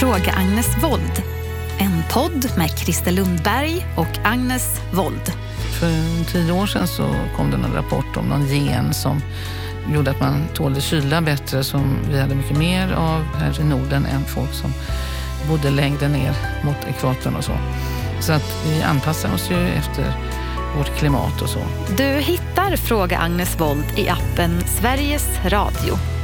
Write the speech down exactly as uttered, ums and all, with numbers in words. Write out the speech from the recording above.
Fråga Agnes Wold. En podd med Christer Lundberg och Agnes Wold. För tio år sedan så kom det en rapport om någon gen som gjorde att man tålde kyla bättre, som vi hade mycket mer av här i Norden än folk som bodde längre ner mot ekvatorn och så. Så att vi anpassar oss ju efter vårt klimat och så. Du hittar Fråga Agnes Wold i appen Sveriges Radio.